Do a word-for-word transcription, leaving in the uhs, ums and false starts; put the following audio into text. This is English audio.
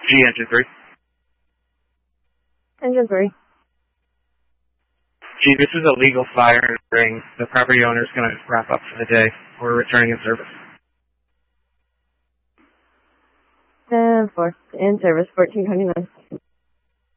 G, engine three. Engine three. G, this is a legal fire ring. The property owner is going to wrap up for the day. We're returning in service. And four. In service, fourteen twenty-nine.